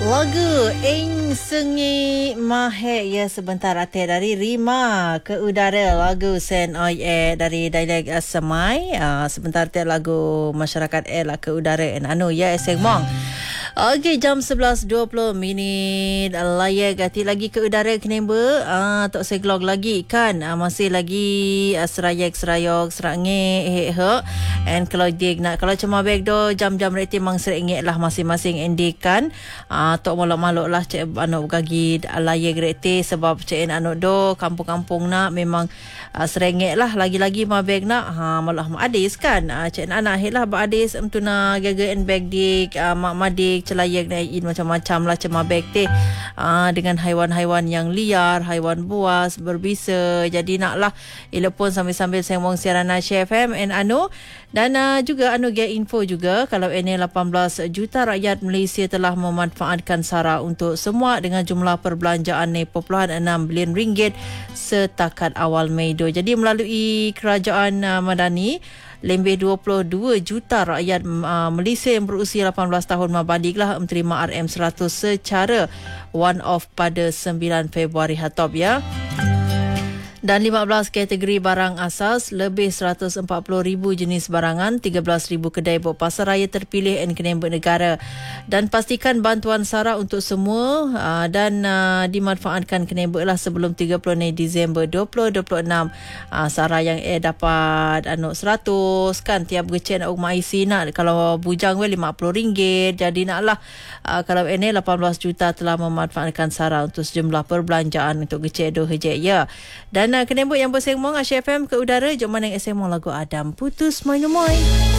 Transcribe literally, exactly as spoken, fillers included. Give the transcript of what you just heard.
Lagu Ing Sengi Mahek ya sebentar hati dari Rima ke udara, lagu Sen Oi E dari dialek Semai. Uh, sebentar hati lagu masyarakat E lah ke udara en anu ya eseng mong. Okey, jam sebelas dua puluh minit layak hati lagi ke udara kenemba. Ah uh, tok seglog lagi kan. Uh, masih lagi uh, serayak serayok serange he he. And kalau dia nak kalau cuma beg do jam-jam reti mang serengek lah masing-masing endikan. Ah uh, tok malok-malok lah cek anu gagi layak reti sebab cek anu do kampung-kampung nak memang uh, serengek lah lagi-lagi mabeg nak ha malah mak adis kan. Uh, cek anak he lah ba adis emtu na gaga en beg dik uh, mak madik celayak naik macam-macam lah cema beg teh uh, dengan haiwan-haiwan yang liar, haiwan buas berbisa. Jadi naklah elok pun sambil-sambil sembang siaran Aisyah F M and anu dan uh, juga anu get info juga kalau ini lapan belas juta rakyat Malaysia telah memanfaatkan SARA untuk semua dengan jumlah perbelanjaan ni perpuluhan enam bilion ringgit setakat awal Mei. Jadi melalui kerajaan uh, Madani lebih dua puluh dua juta rakyat uh, Malaysia yang berusia lapan belas tahun mabaliglah menerima R M seratus secara one off pada sembilan Februari hatop ya. Dan lima belas kategori barang asas, lebih seratus empat puluh ribu jenis barangan, tiga belas ribu kedai buat pasar raya terpilih dan kenemba negara. Dan pastikan bantuan SARA untuk semua uh, dan uh, dimanfaatkan kenemba lah sebelum tiga puluh Disember dua ribu dua puluh enam. Uh, SARA yang eh dapat anu seratus kan tiap gecek nak rumah I C nak kalau bujang we lima puluh ringgit. Jadi naklah uh, kalau ini lapan belas juta telah memanfaatkan SARA untuk sejumlah perbelanjaan untuk gecek do hejek ya. Dan uh, kenembut yang bersembang Aisyah F M ke udara jom mana yang sembang lagu Adam Putus Moy Moy.